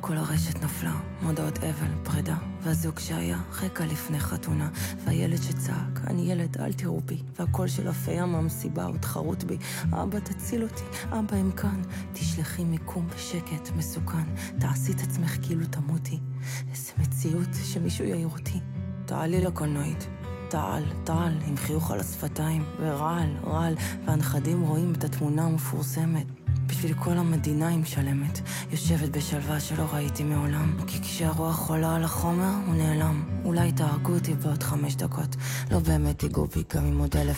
כל הרשת נפלה, מודעות אבל, פרידה, והזוג שהיה חיכה לפני חתונה, והילד שצעק, אני ילד, אל תראו בי, והקול של הפיה מהמסיבה עוד חרוט בי, אבא תציל אותי, אבא הם כאן, תשלחי מיקום בשקט, מסוכן, תעשי את עצמך כאילו תמותי, איזה מציאות שמישהו יעיר אותי, תעלי לקולנועית, תעל, עם חיוך על השפתיים, ורעל, והנכדים רואים את התמונה המפורסמת. בשביל כל המדינה היא משלמת, יושבת בשלווה שלא ראיתי מעולם, כי כשהרוח עולה על החומר הוא נעלם. אולי תהרגו אותי בעוד 5 דקות, לא באמת תיגעו בי גם עם עוד 1000